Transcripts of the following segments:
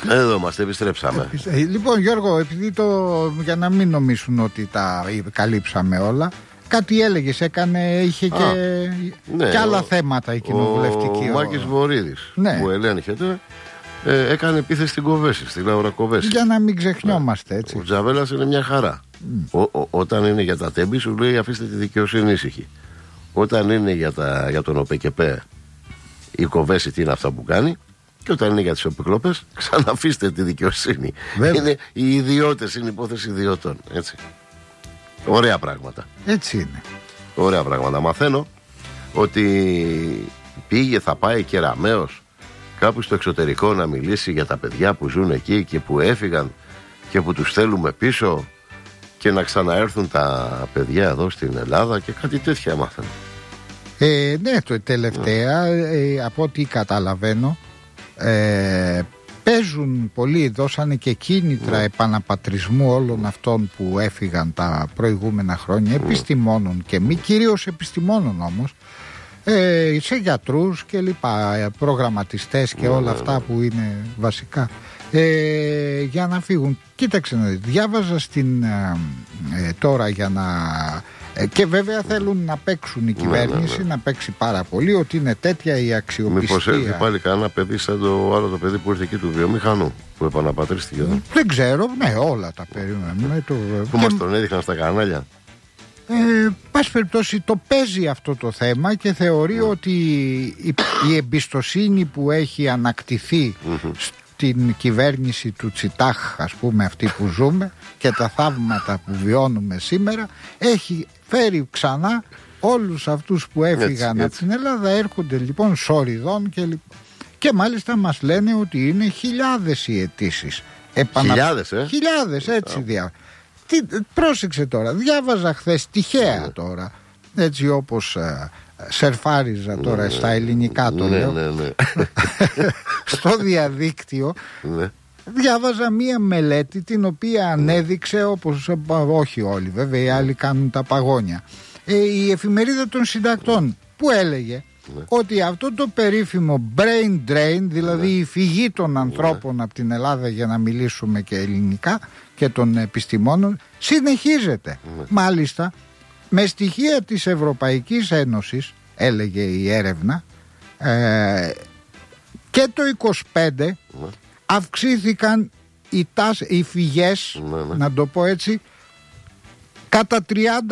Εδώ είμαστε, επιστρέψαμε. Λοιπόν, Γιώργο, επειδή για να μην νομίσουν ότι τα καλύψαμε όλα, κάτι έλεγες, είχε και άλλα θέματα η κοινοβουλευτική. Ο Μάκης Βορίδης, που ελέγχεται, έκανε επίθεση στην Κοβέση, στην Λάουρα Κοβέση. Για να μην ξεχνιόμαστε, έτσι. Ο Τζαβέλας είναι μια χαρά. Όταν είναι για τα τέμπη, σου λέει αφήστε τη δικαιοσύνη ήσυχη. Όταν είναι για τον ΟΠΕΚΕΠΕ, η Κοβέση τι είναι αυτά που κάνει. Και όταν είναι για τις επικλόπες, ξαναφήστε τη δικαιοσύνη. Είναι οι ιδιώτες, είναι υπόθεση ιδιωτών. Έτσι. Ωραία πράγματα. Έτσι είναι. Ωραία πράγματα. Μαθαίνω ότι θα πάει Κεραμέως κάπου στο εξωτερικό να μιλήσει για τα παιδιά που ζουν εκεί και που έφυγαν και που τους θέλουμε πίσω και να ξαναέρθουν τα παιδιά εδώ στην Ελλάδα και κάτι τέτοια μάθαινα. Ναι, το τελευταία από ό,τι καταλαβαίνω παίζουν πολλοί, δώσανε και κίνητρα επαναπατρισμού όλων αυτών που έφυγαν τα προηγούμενα χρόνια, επιστημόνων και μη, κυρίως επιστημόνων όμως, σε γιατρούς και λοιπά, προγραμματιστές και όλα αυτά που είναι βασικά, για να φύγουν. Κοίταξε να δεις, διάβαζα τώρα για να... και βέβαια θέλουν να παίξουν η κυβέρνηση, να παίξει πάρα πολύ, ότι είναι τέτοια η αξιοπιστία. Μήπως έρθει πάλι κανένα παιδί σαν το άλλο το παιδί που ήρθε εκεί του βιομηχανού, που επαναπατρίστηκε εδώ. Δεν ξέρω, όλα τα περίμενα. Που μας τον έδειχναν στα κανάλια. Πάση περιπτώσει το παίζει αυτό το θέμα και θεωρεί ότι η εμπιστοσύνη που έχει ανακτηθεί την κυβέρνηση του Τσιτάχ, ας πούμε, αυτή που ζούμε, και τα θαύματα που βιώνουμε σήμερα, έχει φέρει ξανά όλους αυτούς που έφυγαν από την Ελλάδα. Έρχονται λοιπόν σοριδών και μάλιστα μας λένε ότι είναι χιλιάδες οι αιτήσεις. Χιλιάδες, έτσι πρόσεξε τώρα, διάβαζα χθες τυχαία τώρα, έτσι όπως σερφάριζα τώρα στα ελληνικά το λέω, στο διαδίκτυο, διάβαζα μία μελέτη την οποία ανέδειξε, όπως όχι όλοι βέβαια, οι άλλοι κάνουν τα παγόνια, η εφημερίδα των συντακτών, που έλεγε ότι αυτό το περίφημο brain drain, δηλαδή η φυγή των ανθρώπων από την Ελλάδα, για να μιλήσουμε και ελληνικά, και των επιστημόνων, συνεχίζεται. Μάλιστα με στοιχεία της Ευρωπαϊκής Ένωσης, έλεγε η έρευνα, και το 25 αυξήθηκαν οι φυγές, να το πω έτσι, κατά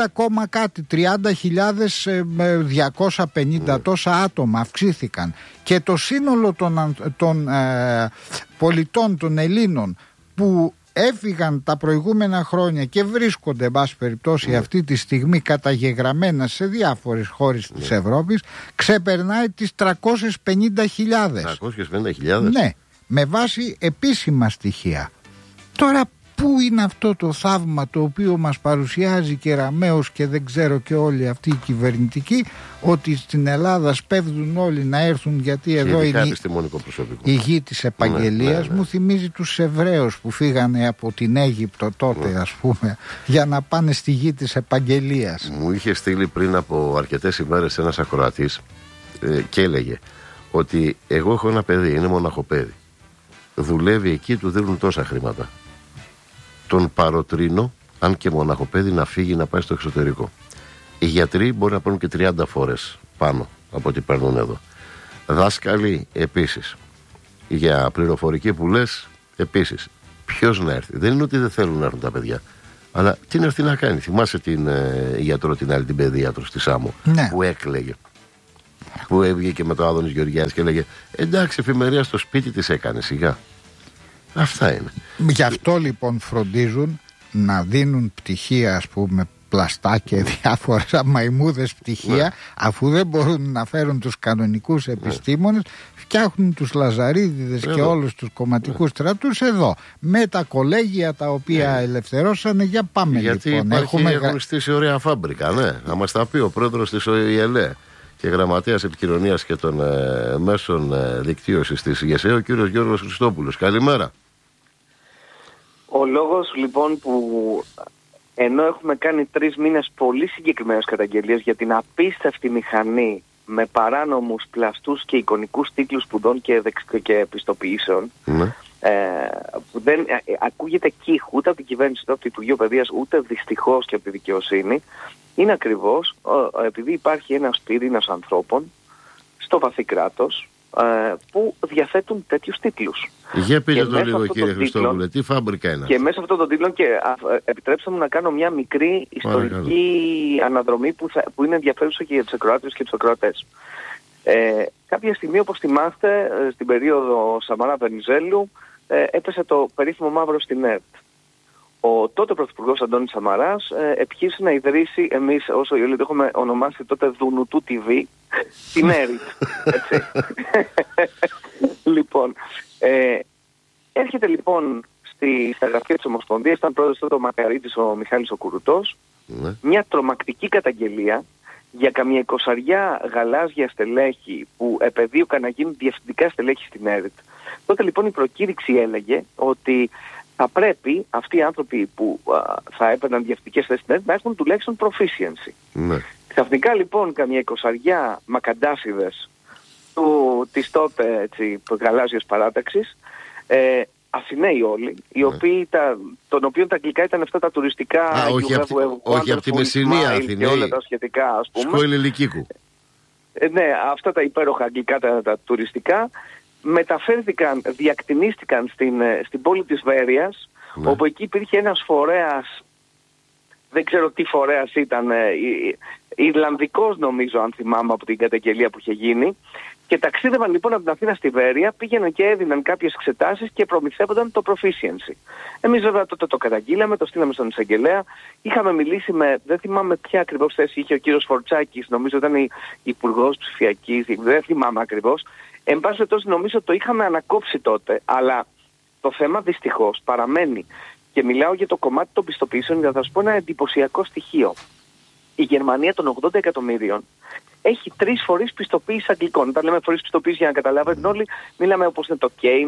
30,250 τόσα άτομα αυξήθηκαν, και το σύνολο των πολιτών, των Ελλήνων που έφυγαν τα προηγούμενα χρόνια και βρίσκονται, εν πάση περιπτώσει, αυτή τη στιγμή καταγεγραμμένα σε διάφορες χώρες της Ευρώπης, ξεπερνάει τις 350.000. 350.000? Ναι, με βάση επίσημα στοιχεία. Τώρα πού είναι αυτό το θαύμα το οποίο μας παρουσιάζει Κεραμέως και δεν ξέρω και όλοι αυτοί οι κυβερνητικοί, ότι στην Ελλάδα σπέβδουν όλοι να έρθουν γιατί και εδώ είναι η γη της επαγγελίας. Μου θυμίζει τους Εβραίους που φύγανε από την Αίγυπτο τότε, ας πούμε, για να πάνε στη γη της επαγγελίας. Μου είχε στείλει πριν από αρκετές ημέρες ένας ακροατής και έλεγε ότι εγώ έχω ένα παιδί, είναι μοναχοπέδι, δουλεύει εκεί, του δίνουν τόσα χρήματα, τον παροτρύνω, αν και μοναχοπέδι, να φύγει να πάει στο εξωτερικό. Οι γιατροί μπορεί να παίρνουν και 30 φορές πάνω από ό,τι παίρνουν εδώ. Δάσκαλοι επίσης. Για πληροφορική που λες επίσης. Ποιος να έρθει? Δεν είναι ότι δεν θέλουν να έρθουν τα παιδιά, αλλά τι να έρθει να κάνει? Θυμάσαι την γιατρό, την άλλη, την παιδίατρο στη Σάμο, που έκλαιγε, που έβγε και με το Άδωνης Γεωργιάδης και έλεγε εντάξει, εφημερία στο σπίτι της έκανε, σιγά. Αυτά είναι. Γι' αυτό λοιπόν φροντίζουν να δίνουν πτυχία, ας πούμε, πλαστά και διάφορα μαϊμούδες πτυχία, αφού δεν μπορούν να φέρουν τους κανονικούς επιστήμονες, φτιάχνουν τους Λαζαρίδηδες και όλους τους κομματικούς στρατούς εδώ, με τα κολέγια τα οποία ελευθερώσανε. Για πάμε. Γιατί λοιπόν, έχουν στήσει ωραία φάμπρικα, να μας τα πει ο πρόεδρος της ΟΗΕ και γραμματέας επικοινωνίας και των μέσων δικτύωσης της ΓΕΣΕ, ο κύριος Γιώργος Χριστόπουλος. Καλημέρα. Ο λόγος λοιπόν που, ενώ έχουμε κάνει 3 μήνες πολύ συγκεκριμένες καταγγελίες για την απίστευτη μηχανή με παράνομους πλαστούς και εικονικούς τίτλους σπουδών και πιστοποιήσεων, που δεν ακούγεται κύχ ούτε από την κυβέρνηση, ούτε από το Υπουργείο Παιδείας, ούτε δυστυχώς και από τη δικαιοσύνη, είναι ακριβώς επειδή υπάρχει ένας πυρήνας ανθρώπων στο βαθύ κράτος που διαθέτουν τέτοιους τίτλους. Για πείτε το λίγο, κύριε Χριστόπουλε, τι φάμπρικα είναι. Και μέσα από αυτόν τον τίτλο, και επιτρέψτε μου να κάνω μια μικρή ιστορική αναδρομή που είναι ενδιαφέρουσα και για τους ακροάτες και τους ακροατές. Κάποια στιγμή, όπως θυμάστε, στην περίοδο Σαμαρά-Βενιζέλου έπεσε το περίφημο μαύρο στην ΕΡΤ. Ο τότε Πρωθυπουργός Αντώνης Σαμαράς επιχείρησε να ιδρύσει, εμείς όσο το έχουμε ονομάσει τότε Δουνουτού TV, την ΕΡΤ. Λοιπόν, έρχεται λοιπόν στα γραφεία της Ομοσπονδίας, ήταν πρόεδρος τότε ο Μακαρίτης, ο Μιχάλης ο Κουρουτός, μια τρομακτική καταγγελία για καμία 20 γαλάζια στελέχη που επεδίωκαν να γίνουν διευθυντικά στελέχη στην ΕΡΤ. Τότε λοιπόν η προκήρυξη έλεγε ότι θα πρέπει αυτοί οι άνθρωποι που θα έπαιρναν διευθυντικές θέσεις στην ΕΡΤ να έχουν τουλάχιστον proficiency. Ξαφνικά λοιπόν καμία 20 μακαντάσιδες της τότε γαλάζιας παράταξης, Αθηναίοι όλοι, οι οποίοι των οποίων τα αγγλικά ήταν αυτά τα τουριστικά, όχι από τη Μεσσηνία Αθηναίοι και όλα τα σχετικά, ας πούμε. Σχόλια Λυκίκου. Ναι, αυτά τα υπέροχα αγγλικά τα τουριστικά μεταφέρθηκαν, διακτηνίστηκαν στην πόλη της Βέρειας, όπου εκεί υπήρχε ένας φορέας, δεν ξέρω τι φορέας ήταν, Ιρλανδικός νομίζω, αν θυμάμαι από την καταγγελία που είχε γίνει, και ταξίδευαν λοιπόν από την Αθήνα στη Βέρεια, πήγαιναν και έδιναν κάποιες εξετάσεις και προμηθεύονταν το proficiency. Εμείς βέβαια τότε το καταγγείλαμε, το στείλαμε στον εισαγγελέα, είχαμε μιλήσει δεν θυμάμαι ποια ακριβώς θέση είχε ο κύριος Φορτσάκης, νομίζω ήταν υπουργός ψηφιακής, δεν θυμάμαι ακριβώς. Εν πάση περιπτώσει νομίζω το είχαμε ανακόψει τότε, αλλά το θέμα δυστυχώς παραμένει. Και μιλάω για το κομμάτι των πιστοποιήσεων για να σας πω ένα εντυπωσιακό στοιχείο. Η Γερμανία των 80 εκατομμύριων έχει 3 φορείς πιστοποίηση αγγλικών. Όταν λέμε φορείς πιστοποίηση, για να καταλάβετε όλοι, μιλάμε όπως είναι το Cambridge,